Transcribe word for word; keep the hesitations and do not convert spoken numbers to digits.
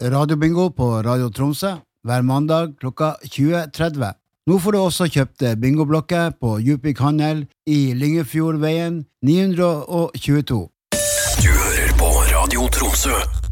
radiobingo på Radio Tromsø hver mandag klokka tjue tretti. Nå får du også kjøpt bingoblokker på Djupvik Handel i Lyngefjordveien ni hundre tjueto. Du hører på Radio Tromsø.